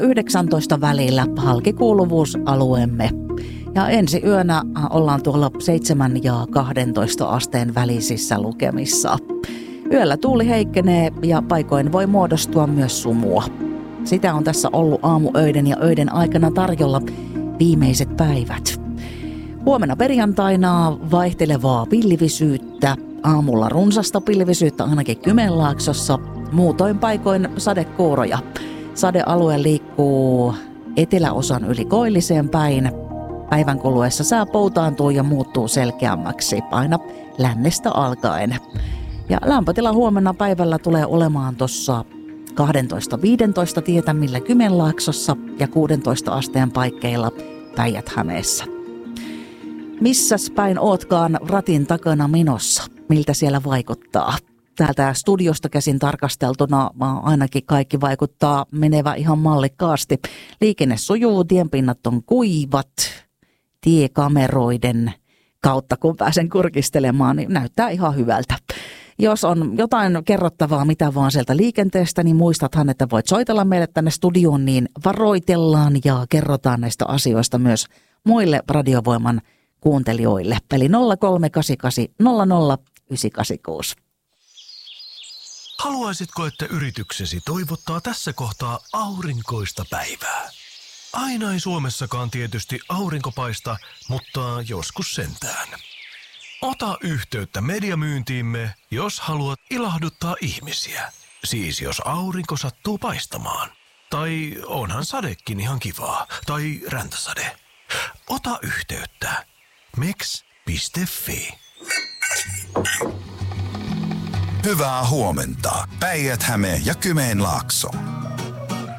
19 välillä halkikuuluvuusalueemme. Ja ensi yönä ollaan tuolla 7 ja 12 asteen välisissä lukemissa. Yöllä tuuli heikkenee ja paikoin voi muodostua myös sumua. Sitä on tässä ollut aamuöiden ja öiden aikana tarjolla viimeiset päivät. Huomenna perjantaina vaihtelevaa pilvisyyttä. Aamulla runsasta pilvisyyttä ainakin Kymenlaaksossa. Muutoin paikoin sadekuuroja. Sadealue liikkuu eteläosan yli koilliseen päin. Päivän kuluessa sää poutaantuu ja muuttuu selkeämmäksi aina lännestä alkaen. Ja lämpötila huomenna päivällä tulee olemaan tuossa 12-15 tietämillä Kymenlaaksossa ja 16 asteen paikkeilla Päijät-Hämeessä. Missäs päin ootkaan ratin takana menossa? Miltä siellä vaikuttaa? Täältä studiosta käsin tarkasteltuna ainakin kaikki vaikuttaa menevä ihan mallikkaasti. Liikenne sujuu, tienpinnat on kuivat, tiekameroiden kautta kun pääsen kurkistelemaan, niin näyttää ihan hyvältä. Jos on jotain kerrottavaa mitä vaan sieltä liikenteestä, niin muistathan, että voit soitella meille tänne studioon, niin varoitellaan ja kerrotaan näistä asioista myös muille Radiovoiman kuuntelijoille. Eli 0388 00 986. Haluaisitko, että yrityksesi toivottaa tässä kohtaa aurinkoista päivää? Aina ei Suomessakaan tietysti aurinko paista, mutta joskus sentään. Ota yhteyttä mediamyyntiimme, jos haluat ilahduttaa ihmisiä. Siis jos aurinko sattuu paistamaan. Tai onhan sadekin ihan kivaa. Tai räntäsade. Ota yhteyttä. meks.fi. Hyvää huomenta. Päijät-Häme ja Kymenlaakso.